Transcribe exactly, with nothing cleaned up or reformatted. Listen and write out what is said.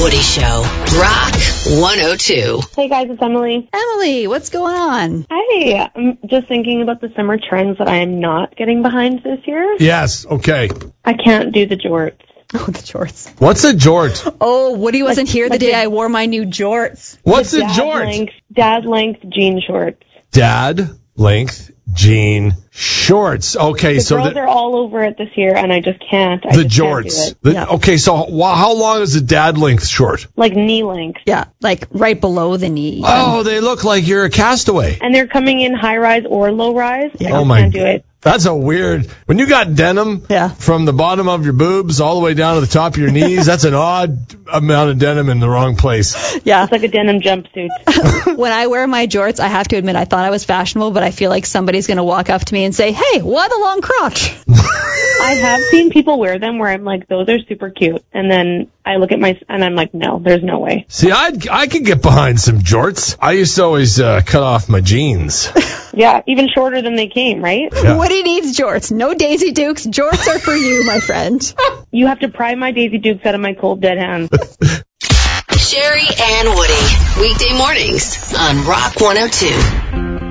Woody Show. Rock one oh two. Hey guys, it's Emily. Emily, what's going on? Hi, I'm just thinking about the summer trends that I am not getting behind this year. Yes, okay. I can't do the jorts. Oh, the jorts. What's a jort? Oh, Woody wasn't Like- here the like day the- I wore my new jorts. What's a Dad jort? Length, dad length jean shorts. Dad length jean shorts. Okay, The so girls the, are all over it this year, and I just can't. I the just can't do jorts. it. The- Yeah. Okay, so wh- how long is a dad length short? Like knee length. Yeah, like right below the knee. Oh, they look like you're a castaway. And they're coming in high rise or low rise. I Yeah. just Oh my can't do it. That's a weird. When you got denim Yeah. from the bottom of your boobs all the way down to the top of your knees, that's an odd amount of denim in the wrong place. Yeah. It's like a denim jumpsuit. When I wear my jorts, I have to admit I thought I was fashionable, but I feel like somebody's going to walk up to me and say, hey, why the long crotch? I have seen people wear them where I'm like, those are super cute. And then I look at my, and I'm like, no, there's no way. See, I I could get behind some jorts. I used to always uh, cut off my jeans. Yeah, even shorter than they came, right? Yeah. Woody needs jorts. No Daisy Dukes. Jorts are for you, my friend. You have to pry my Daisy Dukes out of my cold, dead hands. Sherry and Woody. Weekday mornings on Rock one oh two.